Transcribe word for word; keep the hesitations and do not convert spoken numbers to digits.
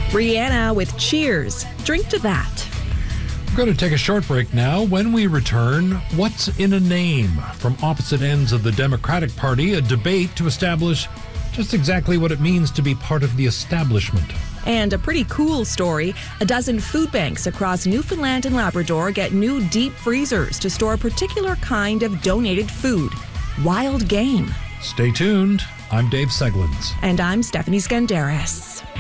Rihanna with Cheers. Drink to that. We're going to take a short break now. When we return, what's in a name? From opposite ends of the Democratic Party, a debate to establish just exactly what it means to be part of the establishment. And a pretty cool story. A dozen food banks across Newfoundland and Labrador get new deep freezers to store a particular kind of donated food. Wild game. Stay tuned. I'm Dave Seglins. And I'm Stephanie Skandaris.